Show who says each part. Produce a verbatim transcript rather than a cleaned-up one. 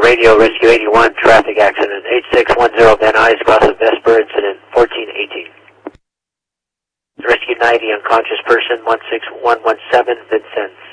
Speaker 1: radio, Rescue eighty-one, traffic accident, eight six one zero Van Nuys, cross of Vesper, incident fourteen eighteen. Rescue ninety, unconscious person, one six one one seven, Vincennes.